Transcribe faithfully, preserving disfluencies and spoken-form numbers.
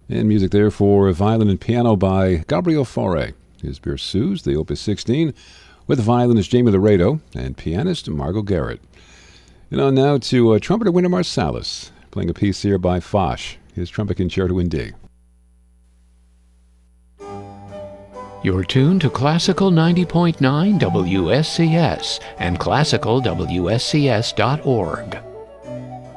And music there for violin and piano by Gabriel Fauré. His Berceuse, the Opus sixteen, with violinist Jamie Laredo and pianist Margot Garrett. And on now to uh, trumpeter Wynton Marsalis, playing a piece here by Foch, his Trumpet Concerto in D. You're tuned to Classical ninety point nine W S C S and classical W S C S dot org.